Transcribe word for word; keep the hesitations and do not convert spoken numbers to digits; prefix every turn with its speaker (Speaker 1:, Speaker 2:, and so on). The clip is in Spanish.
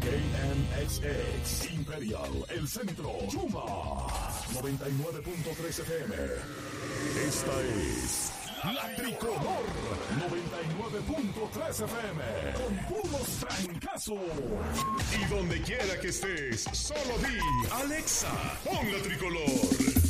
Speaker 1: K M X X, Imperial, El Centro, Yuma, noventa y nueve punto tres F M. Esta es La Tricolor, noventa y nueve punto tres F M, con puros trancazos.
Speaker 2: Y donde quiera que estés, solo di, Alexa, pon La Tricolor.